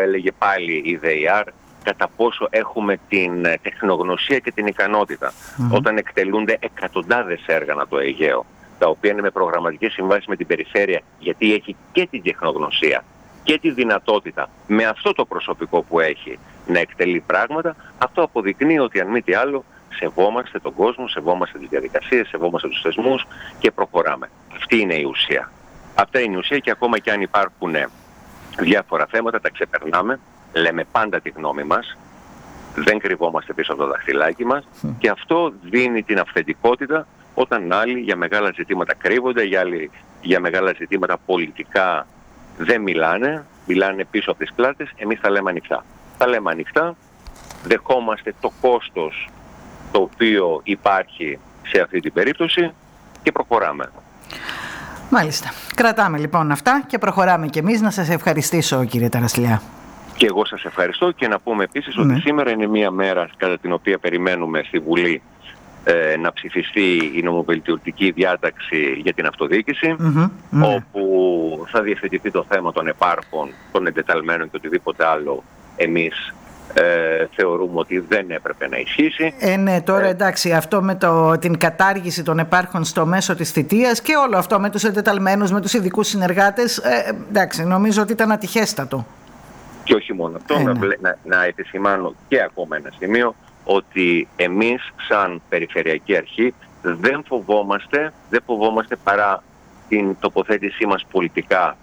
έλεγε πάλι η ΔΕΙΑΡ, κατά πόσο έχουμε την τεχνογνωσία και την ικανότητα. Όταν εκτελούνται εκατοντάδες έργα ανά το Αιγαίο, τα οποία είναι με προγραμματικές συμβάσεις με την περιφέρεια, γιατί έχει και την τεχνογνωσία και τη δυνατότητα με αυτό το προσωπικό που έχει να εκτελεί πράγματα, αυτό αποδεικνύει ότι αν μη τι άλλο σεβόμαστε τον κόσμο, σεβόμαστε τις διαδικασίες, σεβόμαστε τους θεσμούς και προχωράμε. Αυτή είναι η ουσία. Αυτή είναι η ουσία και ακόμα και αν υπάρχουν διάφορα θέματα τα ξεπερνάμε, λέμε πάντα τη γνώμη μας, δεν κρυβόμαστε πίσω από το δαχτυλάκι μας και αυτό δίνει την αυθεντικότητα όταν άλλοι για μεγάλα ζητήματα κρύβονται, για μεγάλα ζητήματα πολιτικά δεν μιλάνε πίσω από τις πλάτες, εμείς τα λέμε ανοιχτά. Τα λέμε ανοιχτά, δεχόμαστε το κόστος το οποίο υπάρχει σε αυτή την περίπτωση και προχωράμε. Μάλιστα. Κρατάμε λοιπόν αυτά και προχωράμε κι εμείς. Να σας ευχαριστήσω, κύριε Ταρασλιά. Και εγώ σας ευχαριστώ και να πούμε επίσης ότι σήμερα είναι μια μέρα κατά την οποία περιμένουμε στη Βουλή να ψηφιστεί η νομοβελτιωτική διάταξη για την αυτοδιοίκηση, όπου θα διευθετηθεί το θέμα των επάρχων, των εντεταλμένων και οτιδήποτε άλλο εμείς θεωρούμε ότι δεν έπρεπε να ισχύσει. Ναι, τώρα εντάξει, αυτό με την κατάργηση των επάρχων στο μέσο της θητείας και όλο αυτό με τους εντεταλμένους, με τους ειδικούς συνεργάτες, εντάξει, νομίζω ότι ήταν ατυχέστατο. Και όχι μόνο αυτό, να επισημάνω και ακόμα ένα σημείο, ότι εμείς σαν Περιφερειακή Αρχή δεν φοβόμαστε παρά την τοποθέτησή μας πολιτικά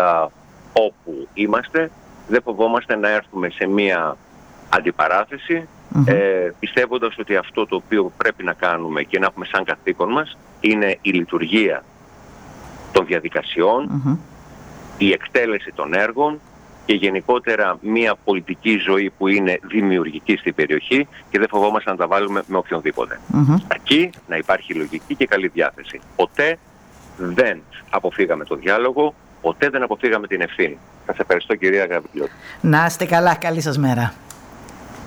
όπου είμαστε, δεν φοβόμαστε να έρθουμε σε μία αντιπαράθεση, πιστεύοντας ότι αυτό το οποίο πρέπει να κάνουμε και να έχουμε σαν καθήκον μας είναι η λειτουργία των διαδικασιών, η εκτέλεση των έργων και γενικότερα μια πολιτική ζωή που είναι δημιουργική στην περιοχή και δεν φοβόμαστε να τα βάλουμε με οποιονδήποτε. Αρκεί να υπάρχει λογική και καλή διάθεση. Ποτέ δεν αποφύγαμε το διάλογο, ποτέ δεν αποφύγαμε την ευθύνη. Σας ευχαριστώ, κυρία Γαβριλιώτη. Να είστε καλά, καλή σας μέρα.